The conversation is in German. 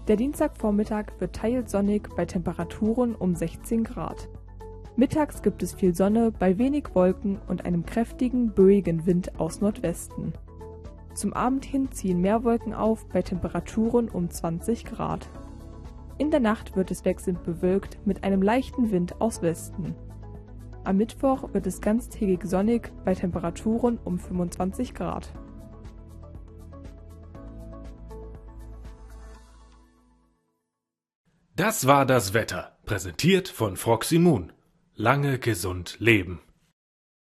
Der Dienstagvormittag wird teils sonnig bei Temperaturen um 16 Grad. Mittags gibt es viel Sonne bei wenig Wolken und einem kräftigen, böigen Wind aus Nordwesten. Zum Abend hin ziehen mehr Wolken auf bei Temperaturen um 20 Grad. In der Nacht wird es wechselnd bewölkt mit einem leichten Wind aus Westen. Am Mittwoch wird es ganztägig sonnig bei Temperaturen um 25 Grad. Das war das Wetter, präsentiert von Froxy Moon. Lange gesund leben.